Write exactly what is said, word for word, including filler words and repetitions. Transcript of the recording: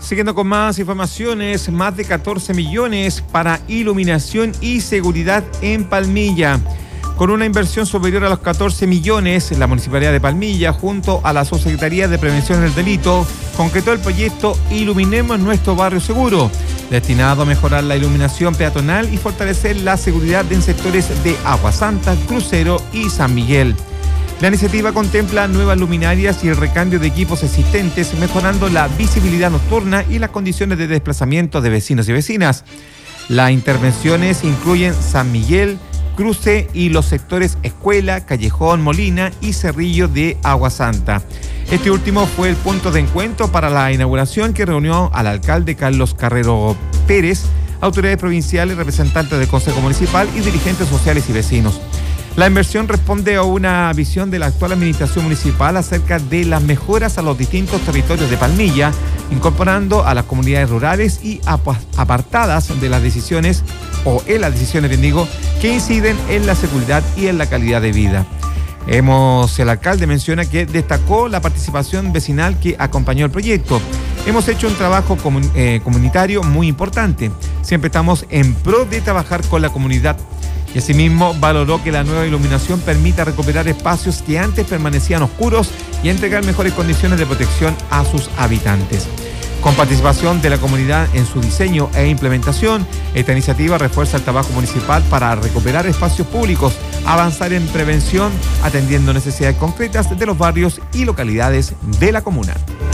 Siguiendo con más informaciones, más de catorce millones para iluminación y seguridad en Palmilla. Con una inversión superior a los catorce millones, la Municipalidad de Palmilla, junto a la Subsecretaría de Prevención del Delito, concretó el proyecto Iluminemos Nuestro Barrio Seguro, destinado a mejorar la iluminación peatonal y fortalecer la seguridad en sectores de Agua Santa, Crucero y San Miguel. La iniciativa contempla nuevas luminarias y el recambio de equipos existentes, mejorando la visibilidad nocturna y las condiciones de desplazamiento de vecinos y vecinas. Las intervenciones incluyen San Miguel, Cruce y los sectores Escuela, Callejón, Molina y Cerrillo de Agua Santa. Este último fue el punto de encuentro para la inauguración, que reunió al alcalde Carlos Carrero Pérez, autoridades provinciales, representantes del Consejo Municipal y dirigentes sociales y vecinos. La inversión responde a una visión de la actual administración municipal acerca de las mejoras a los distintos territorios de Palmilla, incorporando a las comunidades rurales y apartadas de las decisiones, o en las decisiones, bien digo, que inciden en la seguridad y en la calidad de vida. Hemos, el alcalde menciona que destacó la participación vecinal que acompañó el proyecto. Hemos hecho un trabajo comun, eh, comunitario muy importante. Siempre estamos en pro de trabajar con la comunidad. Y asimismo valoró que la nueva iluminación permita recuperar espacios que antes permanecían oscuros y entregar mejores condiciones de protección a sus habitantes. Con participación de la comunidad en su diseño e implementación, esta iniciativa refuerza el trabajo municipal para recuperar espacios públicos, avanzar en prevención, atendiendo necesidades concretas de los barrios y localidades de la comuna.